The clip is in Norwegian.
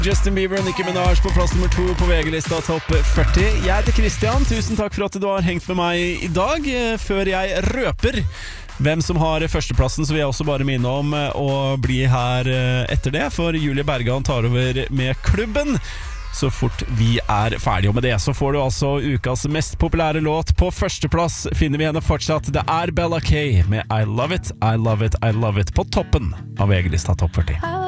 Justin Bieber og Nicki Minaj på plass nummer 2 på VG-lista Topp 40. Jeg heter Christian, tusen takk for at du har hengt med meg i dag. Før jeg røper hvem som har førsteplassen, så vil jeg også bare minne om å bli her etter det, for Julie Bergan tar over med klubben så fort vi er ferdige. Og med det så får du altså ukas mest populære låt. På førsteplass finner vi henne fortsatt. Det er Bella K med I Love It, I Love It, I Love It på toppen av VG-lista Topp 40.